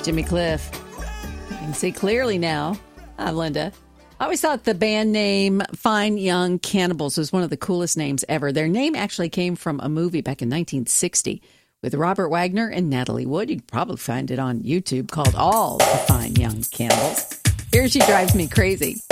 Jimmy Cliff. You can see clearly now. I'm Linda. I always thought the band name Fine Young Cannibals was one of the coolest names ever. Their name actually came from a movie back in 1960 with Robert Wagner and Natalie Wood. You can probably find it on YouTube, called All the Fine Young Cannibals. Here She Drives Me Crazy.